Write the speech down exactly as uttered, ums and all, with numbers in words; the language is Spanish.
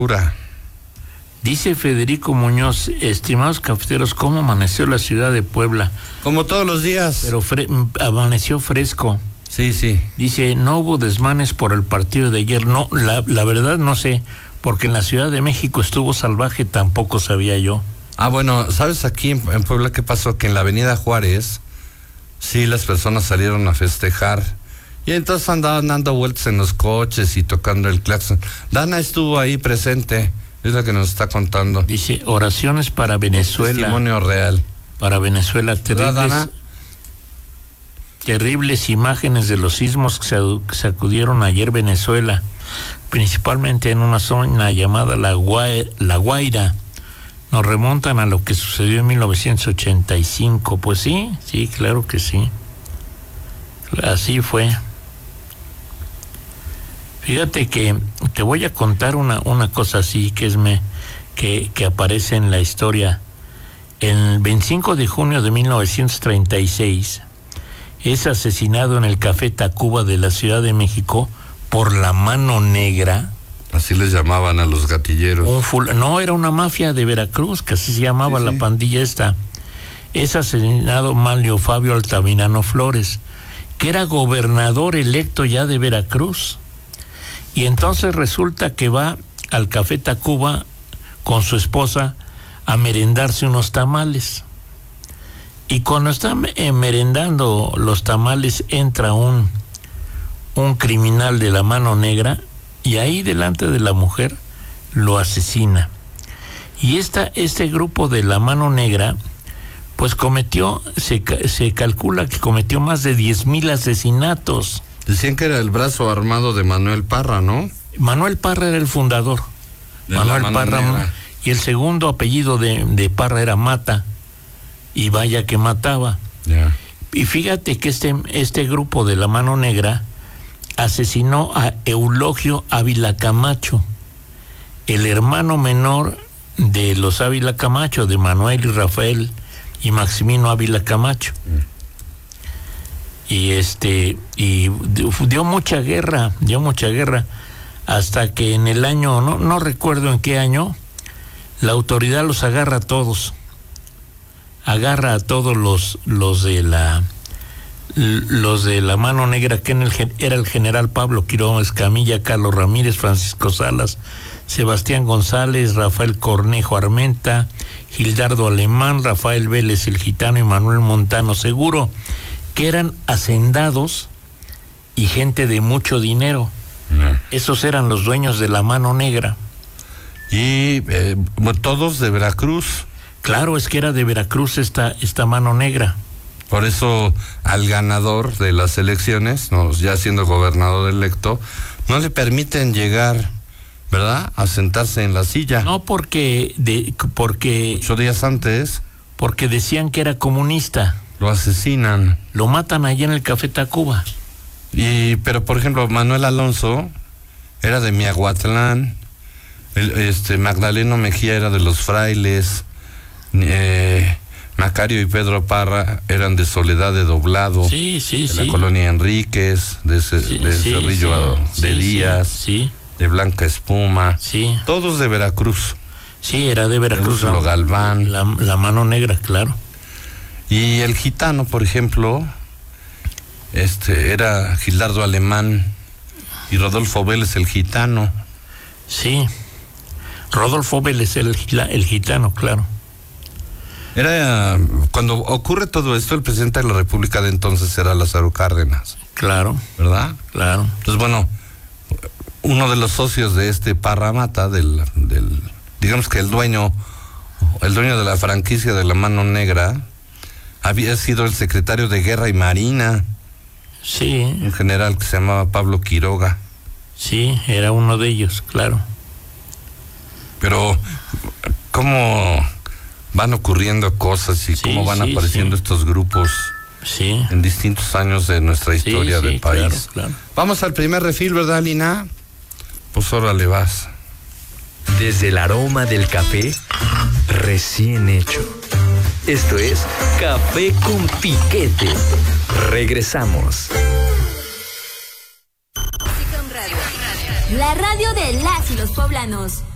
Pura. Dice Federico Muñoz, estimados cafeteros, ¿cómo amaneció la ciudad de Puebla? Como todos los días. Pero fre- amaneció fresco. Sí, sí. Dice, no hubo desmanes por el partido de ayer. No, la, la verdad no sé, porque en la Ciudad de México estuvo salvaje, tampoco sabía yo. Ah, bueno, ¿sabes aquí en, en Puebla qué pasó? Que en la Avenida Juárez, sí, las personas salieron a festejar. Y entonces andaban dando vueltas en los coches y tocando el claxon. Dana estuvo ahí presente, es la que nos está contando. Dice, oraciones para Venezuela. Testimonio real. Para Venezuela, terribles, Dana? terribles imágenes de los sismos que sacudieron ayer Venezuela, principalmente en una zona llamada La, Guay- La Guaira. Nos remontan a lo que sucedió en mil novecientos ochenta y cinco. Pues sí, sí, claro que sí. Así fue. Fíjate que te voy a contar una, una cosa así que es me que, que aparece en la historia. El veinticinco de junio de mil novecientos treinta y seis es asesinado en el Café Tacuba de la Ciudad de México por la Mano Negra. Así les llamaban a los gatilleros. Un ful- no, era una mafia de Veracruz, que así se llamaba Sí, la sí. pandilla esta. Es asesinado Manlio Fabio Altamirano Flores, que era gobernador electo ya de Veracruz. Y entonces resulta que va al Café Tacuba con su esposa a merendarse unos tamales. Y cuando están eh, merendando los tamales entra un, un criminal de la Mano Negra y ahí delante de la mujer lo asesina. Y esta, este grupo de la Mano Negra pues cometió, se, se calcula que cometió más de diez mil asesinatos. Decían que era el brazo armado de Manuel Parra, ¿no? Manuel Parra era el fundador. De Manuel la Mano Parra. Negra. Y el segundo apellido de, de Parra era Mata. Y vaya que mataba. Ya. Y fíjate que este, este grupo de la Mano Negra asesinó a Eulogio Ávila Camacho, el hermano menor de los Ávila Camacho, de Manuel y Rafael y Maximino Ávila Camacho. Mm. Y este y dio mucha guerra, dio mucha guerra, hasta que en el año, no, no recuerdo en qué año, la autoridad los agarra a todos. Agarra a todos los, los de la los de la Mano Negra, que en el, era el general Pablo Quirón Escamilla, Carlos Ramírez, Francisco Salas, Sebastián González, Rafael Cornejo Armenta, Gildardo Alemán, Rafael Vélez el Gitano y Manuel Montano Seguro, que eran hacendados y gente de mucho dinero. No. Esos eran los dueños de la Mano Negra. Y eh, todos de Veracruz. Claro, es que era de Veracruz esta, esta Mano Negra. Por eso al ganador de las elecciones, no, ya siendo gobernador electo, no le permiten llegar, ¿verdad?, a sentarse en la silla. No, porque de, porque ocho días antes, porque decían que era comunista. Lo asesinan. Lo matan allá en el Café Tacuba. Y pero por ejemplo Manuel Alonso era de Miahuatlán, el, este Magdaleno Mejía era de los Frailes. Eh, Macario y Pedro Parra eran de Soledad de Doblado, sí, sí, de sí. la colonia Enríquez, de, ese, sí, de sí, Cerrillo sí, de sí, Díaz, sí. de Blanca Espuma, sí. todos de Veracruz. Sí, era de Veracruz. La, Galván. La, la Mano Negra, claro. Y el Gitano, por ejemplo, este era Gildardo Alemán y Rodolfo Vélez el Gitano. Sí, Rodolfo Vélez el, el Gitano, claro. Era cuando ocurre todo esto, el presidente de la República de entonces era Lázaro Cárdenas. Claro. ¿Verdad? Claro. Entonces, bueno, uno de los socios de este Parra Mata, del, del, digamos que el dueño, el dueño de la franquicia de la Mano Negra, había sido el secretario de Guerra y Marina. Sí. Un general que se llamaba Pablo Quiroga. Sí, era uno de ellos, claro. Pero, ¿cómo van ocurriendo cosas y sí, cómo van sí, apareciendo sí. estos grupos sí. en distintos años de nuestra historia sí, sí, del país? Claro, claro. Vamos al primer refil, ¿verdad, Lina? Pues órale, vas. Desde el aroma del café recién hecho. Esto es Café con Piquete. Regresamos. La radio de las y los poblanos.